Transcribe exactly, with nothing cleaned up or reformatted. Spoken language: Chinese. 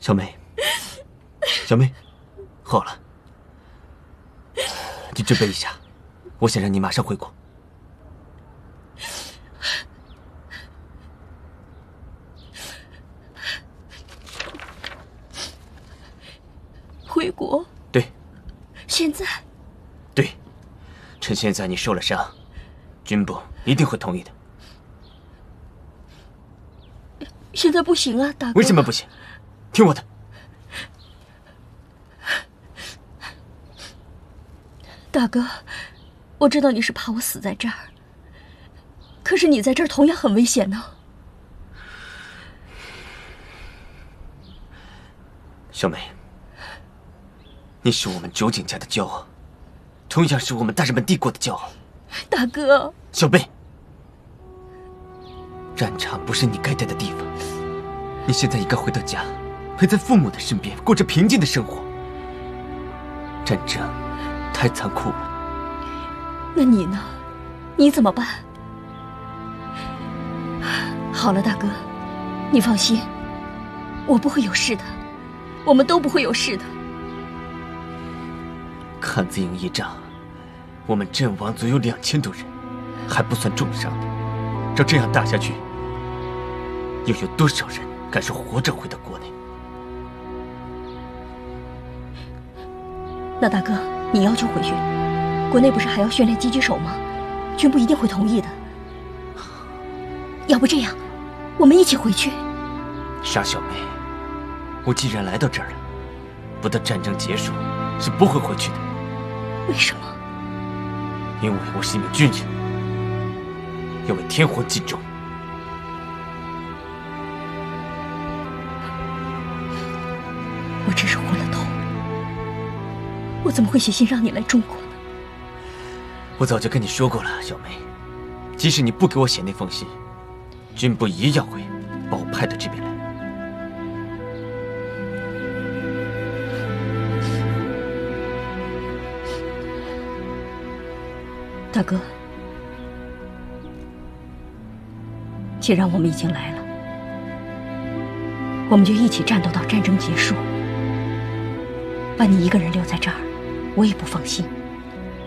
小梅，小梅，好了，你准备一下，我想让你马上回国。 回国？ 对。 现在？ 对，趁现在你受了伤，军部一定会同意的。 现在不行啊，大哥。 为什么不行？听我的。 大哥，我知道你是怕我死在这儿，可是你在这儿同样很危险呢。 小梅，你是我们九井家的骄傲，同样是我们大日本帝国的骄傲。 大哥， 小梅，战场不是你该待的地方，你现在应该回到家，陪在父母的身边，过着平静的生活。战争太残酷了。 那你呢？你怎么办？好了，大哥，你放心，我不会有事的，我们都不会有事的。 看字营一仗，我们阵亡足有两千多人，还不算重伤的。照这样打下去，又有多少人敢说活着回到国内？ 那大哥，你要求回去，国内不是还要训练狙击手吗？军部一定会同意的。要不这样，我们一起回去。 沙小梅，我既然来到这儿了，不到战争结束是不会回去的。 为什么？ 因为我是一名军人，要为天皇尽忠。 我真是昏了头，我怎么会写信让你来中国呢？ 我早就跟你说过了，小梅，即使你不给我写那封信，军部一样会把我派到这边来。 大哥，既然我们已经来了，我们就一起战斗到战争结束。把你一个人留在这儿，我也不放心。